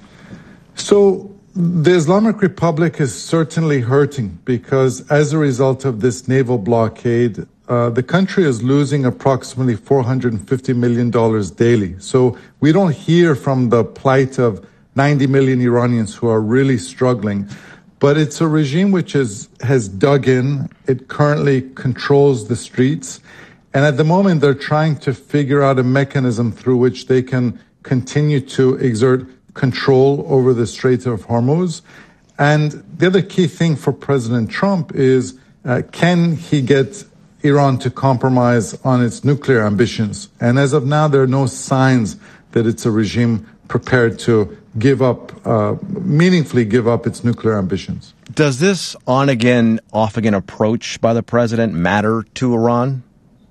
So the Islamic Republic is certainly hurting because as a result of this naval blockade, uh, the country is losing approximately four hundred fifty million dollars daily. So we don't hear from the plight of ninety million Iranians who are really struggling. But it's a regime which is, has dug in. It currently controls the streets. And at the moment, they're trying to figure out a mechanism through which they can continue to exert control over the Strait of Hormuz. And the other key thing for President Trump is, uh, can he get Iran to compromise on its nuclear ambitions? And as of now, there are no signs that it's a regime prepared to give up, uh, meaningfully give up its nuclear ambitions. Does this on-again, off-again approach by the president matter to Iran?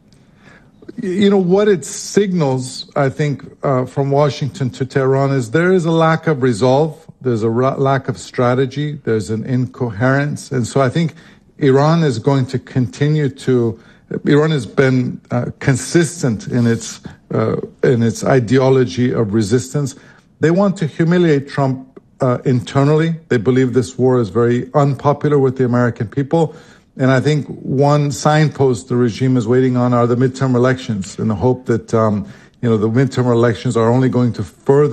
You know, what it signals, I think, uh, from Washington to Tehran is there is a lack of resolve. There's a ra- lack of strategy. There's an incoherence. And so I think Iran is going to continue to, Iran has been uh, consistent in its, uh, in its ideology of resistance. They want to humiliate Trump uh, internally. They believe this war is very unpopular with the American people. And I think one signpost the regime is waiting on are the midterm elections in the hope that, um, you know, the midterm elections are only going to further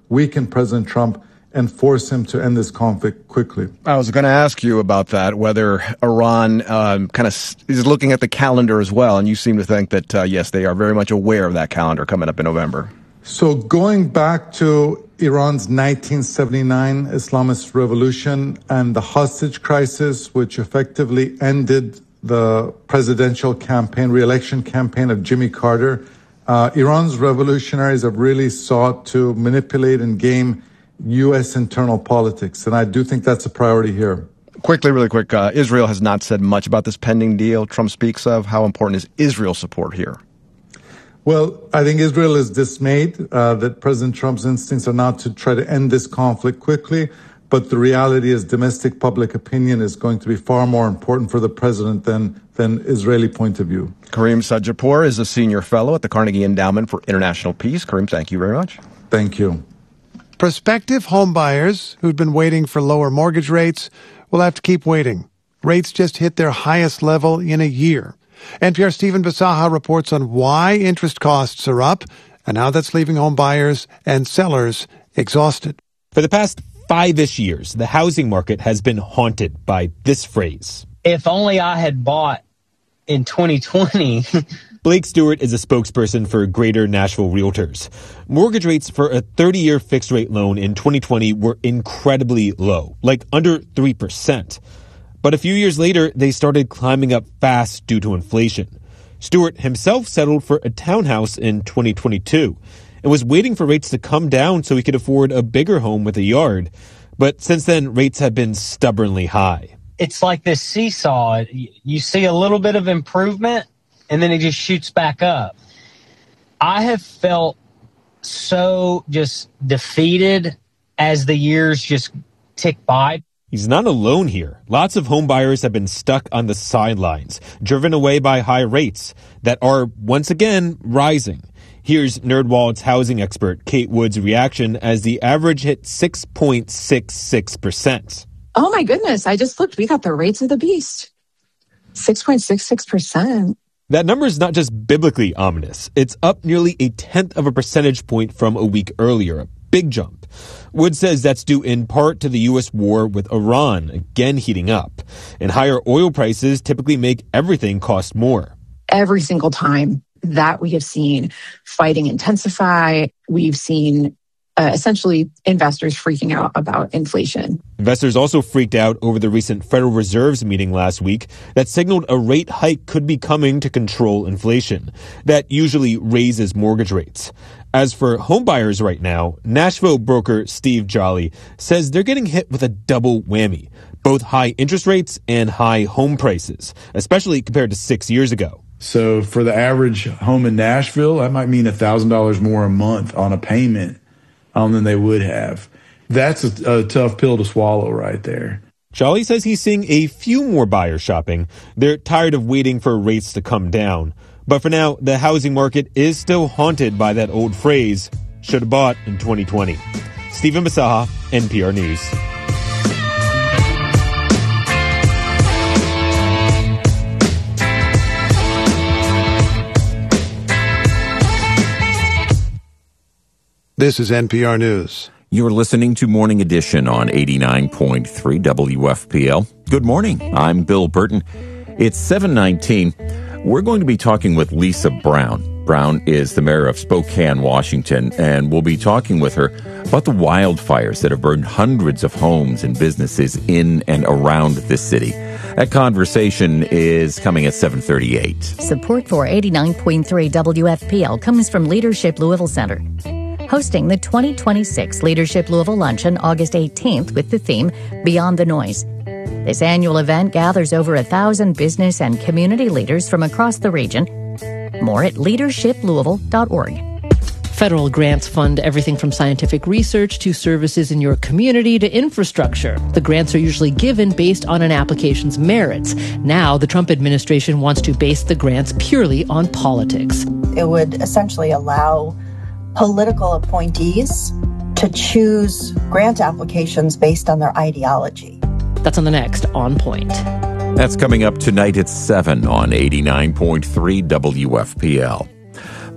weaken President Trump and force him to end this conflict quickly. I was going to ask you about that, whether Iran um, kind of is looking at the calendar as well, and you seem to think that, uh, yes, they are very much aware of that calendar coming up in November. So going back to Iran's nineteen seventy-nine Islamist revolution and the hostage crisis, which effectively ended the presidential campaign, re-election campaign of Jimmy Carter, uh, Iran's revolutionaries have really sought to manipulate and game U S internal politics, and I do think that's a priority here. Quickly, really quick, uh, Israel has not said much about this pending deal Trump speaks of. How important is Israel's support here? Well, I think Israel is dismayed uh, that President Trump's instincts are not to try to end this conflict quickly, but the reality is domestic public opinion is going to be far more important for the president than than Israeli point of view. Kareem Sadjapur is a senior fellow at the Carnegie Endowment for International Peace. Kareem, thank you very much. Thank you. Prospective homebuyers who'd been waiting for lower mortgage rates will have to keep waiting. Rates just hit their highest level in a year. N P R's Stephen Bisaha reports on why interest costs are up and how that's leaving homebuyers and sellers exhausted. For the past five-ish years, the housing market has been haunted by this phrase. If only I had bought in twenty twenty. Blake Stewart is a spokesperson for Greater Nashville Realtors. Mortgage rates for a thirty-year fixed-rate loan in twenty twenty were incredibly low, like under three percent. But a few years later, they started climbing up fast due to inflation. Stewart himself settled for a townhouse in twenty twenty-two and was waiting for rates to come down so he could afford a bigger home with a yard. But since then, rates have been stubbornly high. It's like this seesaw. You see a little bit of improvement, and then it just shoots back up. I have felt so just defeated as the years just tick by. He's not alone here. Lots of home buyers have been stuck on the sidelines, driven away by high rates that are, once again, rising. Here's NerdWallet's housing expert Kate Wood's reaction as the average hit six point six six percent. Oh my goodness, I just looked. We got the rates of the beast. six point six six percent. That number is not just biblically ominous. It's up nearly a tenth of a percentage point from a week earlier, a big jump. Wood says that's due in part to the U S war with Iran again heating up. And higher oil prices typically make everything cost more. Every single time that we have seen fighting intensify, we've seen Uh, essentially investors freaking out about inflation. Investors also freaked out over the recent Federal Reserve's meeting last week that signaled a rate hike could be coming to control inflation. That usually raises mortgage rates. As for homebuyers right now, Nashville broker Steve Jolly says they're getting hit with a double whammy, both high interest rates and high home prices, especially compared to six years ago. So for the average home in Nashville, that might mean one thousand dollars more a month on a payment Um, than they would have. That's a, a tough pill to swallow right there. Jolly says he's seeing a few more buyers shopping. They're tired of waiting for rates to come down. But for now, the housing market is still haunted by that old phrase, should have bought in twenty twenty. Stephen Bisaha, N P R News. This is N P R News. You're listening to Morning Edition on eighty-nine point three W F P L. Good morning. I'm Bill Burton. It's seven nineteen. We're going to be talking with Lisa Brown. Brown is the mayor of Spokane, Washington, and we'll be talking with her about the wildfires that have burned hundreds of homes and businesses in and around this city. That conversation is coming at seven thirty-eight. Support for eighty-nine point three W F P L comes from Leadership Louisville Center, hosting the twenty twenty-six Leadership Louisville Luncheon August eighteenth with the theme Beyond the Noise. This annual event gathers over a thousand business and community leaders from across the region. More at leadership louisville dot org. Federal grants fund everything from scientific research to services in your community to infrastructure. The grants are usually given based on an application's merits. Now, the Trump administration wants to base the grants purely on politics. It would essentially allow political appointees to choose grant applications based on their ideology. That's on the next On Point. That's coming up tonight at seven on eighty-nine point three W F P L.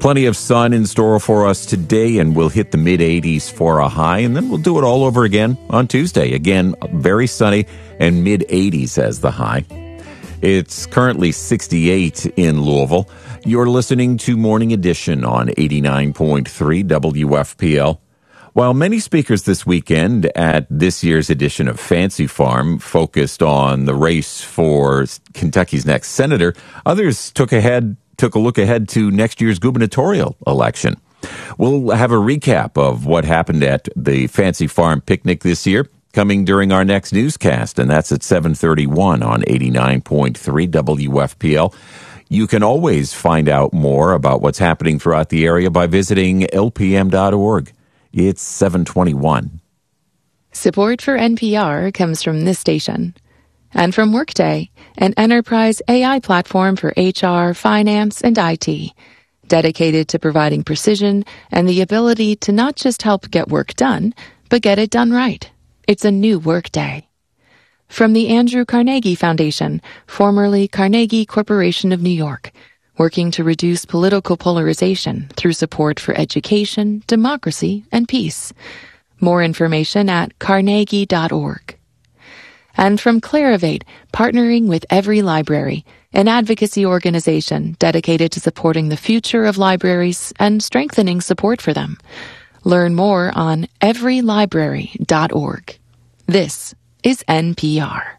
Plenty of sun in store for us today, and we'll hit the mid eighties for a high, and then we'll do it all over again on Tuesday. Again, very sunny and mid eighties as the high. It's currently sixty-eight in Louisville. You're listening to Morning Edition on eighty-nine point three W F P L. While many speakers this weekend at this year's edition of Fancy Farm focused on the race for Kentucky's next senator, others took ahead took a look ahead to next year's gubernatorial election. We'll have a recap of what happened at the Fancy Farm picnic this year coming during our next newscast, and that's at seven thirty-one on eighty-nine point three W F P L. You can always find out more about what's happening throughout the area by visiting L P M dot org. It's seven twenty-one. Support for N P R comes from this station and from Workday, an enterprise A I platform for H R, finance, and I T, dedicated to providing precision and the ability to not just help get work done, but get it done right. It's a new Workday. From the Andrew Carnegie Foundation, formerly Carnegie Corporation of New York, working to reduce political polarization through support for education, democracy, and peace. More information at carnegie dot org. And from Clarivate, partnering with Every Library, an advocacy organization dedicated to supporting the future of libraries and strengthening support for them. Learn more on every library dot org. This is N P R.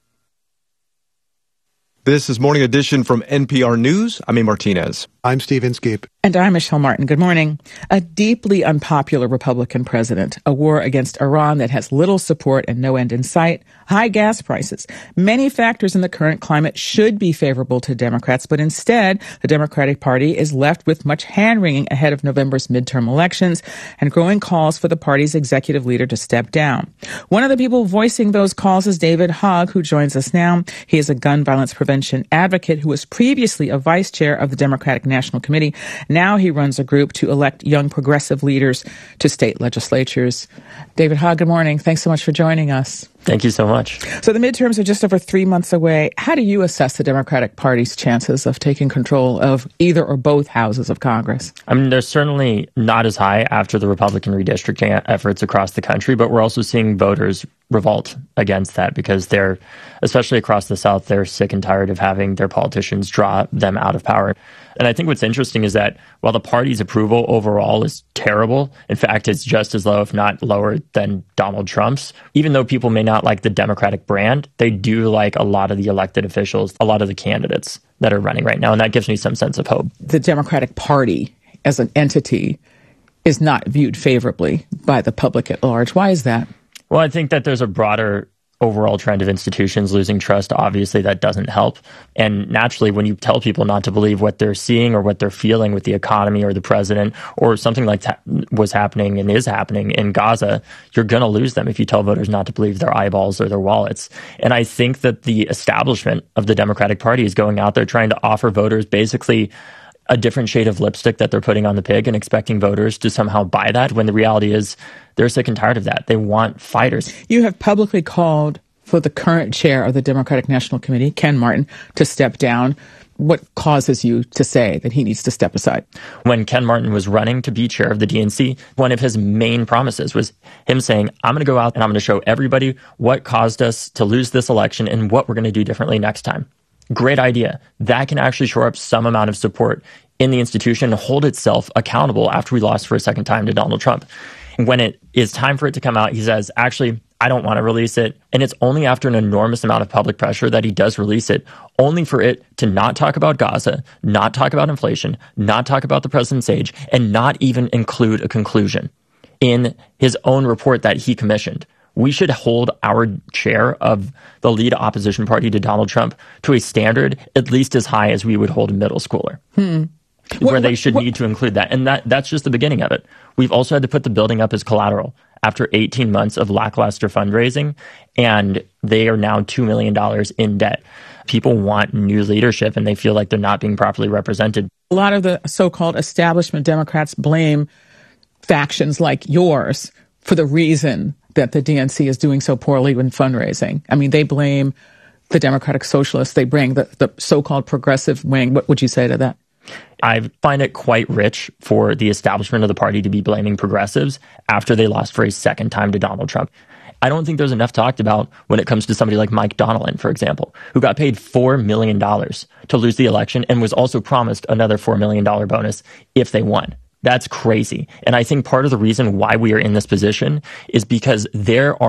This is Morning Edition from N P R News. I'm A. Martinez. I'm Steve Inskeep. And I'm Michelle Martin. Good morning. A deeply unpopular Republican president, a war against Iran that has little support and no end in sight, high gas prices. Many factors in the current climate should be favorable to Democrats, but instead, the Democratic Party is left with much hand-wringing ahead of November's midterm elections and growing calls for the party's executive leader to step down. One of the people voicing those calls is David Hogg, who joins us now. He is a gun violence prevention advocate who was previously a vice chair of the Democratic National Committee. Now he runs a group to elect young progressive leaders to state legislatures. David Hogg, good morning. Thanks so much for joining us. Thank you so much. So the midterms are just over three months away. How do you assess the Democratic Party's chances of taking control of either or both houses of Congress? I mean, they're certainly not as high after the Republican redistricting efforts across the country, but we're also seeing voters revolt against that because they're, especially across the South, they're sick and tired of having their politicians draw them out of power. And I think what's interesting is that while the party's approval overall is terrible, in fact, it's just as low, if not lower, than Donald Trump's. Even though people may not like the Democratic brand, they do like a lot of the elected officials, a lot of the candidates that are running right now. And that gives me some sense of hope. The Democratic Party as an entity is not viewed favorably by the public at large. Why is that? Well, I think that there's a broader overall trend of institutions losing trust. Obviously, that doesn't help. And naturally, when you tell people not to believe what they're seeing or what they're feeling with the economy or the president or something like that was happening and is happening in Gaza, you're going to lose them if you tell voters not to believe their eyeballs or their wallets. And I think that the establishment of the Democratic Party is going out there trying to offer voters basically a different shade of lipstick that they're putting on the pig and expecting voters to somehow buy that, when the reality is they're sick and tired of that. They want fighters. You have publicly called for the current chair of the Democratic National Committee, Ken Martin, to step down. What causes you to say that he needs to step aside? When Ken Martin was running to be chair of the D N C, one of his main promises was him saying, I'm going to go out and I'm going to show everybody what caused us to lose this election and what we're going to do differently next time. Great idea. That can actually shore up some amount of support in the institution and hold itself accountable after we lost for a second time to Donald Trump. When it is time for it to come out, he says, actually, I don't want to release it. And it's only after an enormous amount of public pressure that he does release it, only for it to not talk about Gaza, not talk about inflation, not talk about the president's age, and not even include a conclusion in his own report that he commissioned. We should hold our chair of the lead opposition party to Donald Trump to a standard at least as high as we would hold a middle schooler. Hmm. Where What- they should what- need to include that. And that that's just the beginning of it. We've also had to put the building up as collateral after eighteen months of lackluster fundraising, and they are now two million dollars in debt. People want new leadership, and they feel like they're not being properly represented. A lot of the so-called establishment Democrats blame factions like yours for the reason that the D N C is doing so poorly in fundraising. I mean, they blame the Democratic Socialists. They bring the, the so-called progressive wing. What would you say to that? I find it quite rich for the establishment of the party to be blaming progressives after they lost for a second time to Donald Trump. I don't think there's enough talked about when it comes to somebody like Mike Donilon, for example, who got paid four million dollars to lose the election and was also promised another four million dollars bonus if they won. That's crazy. And I think part of the reason why we are in this position is because there are